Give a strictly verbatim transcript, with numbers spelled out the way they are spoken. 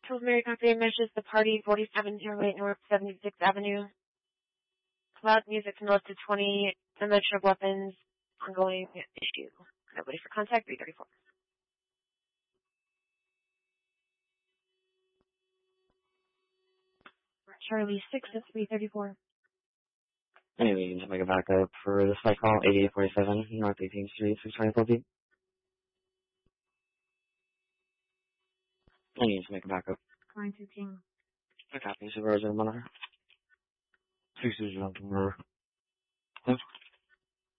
Twelve Mary Company measures the party, forty-seven oh eight North seventy-sixth Avenue. Loud music north to twenty, dimension of weapons, ongoing issue. Nobody for contact, three thirty-four. Charlie six at three thirty-four. Anyway, you need to make a backup for the spike call, eighty-eight forty-seven, North eighteenth Street, six twenty-four feet. I need to make a backup. Nine two King. I copy, Supervisor Monitor. Six is